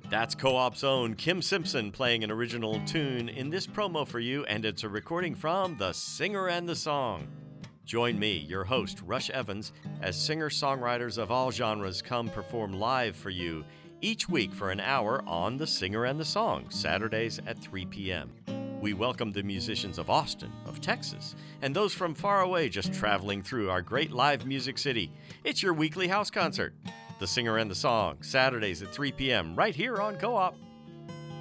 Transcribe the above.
That's Co-op's own Kim Simpson playing an original tune in this promo for you, and it's a recording from The Singer and the Song. Join me, your host, Rush Evans, as singer-songwriters of all genres come perform live for you each week for an hour on The Singer and the Song, Saturdays at 3 p.m. We welcome the musicians of Austin, of Texas, and those from far away just traveling through our great live music city. It's your weekly house concert. The Singer and the Song, Saturdays at 3 p.m. right here on Co-op.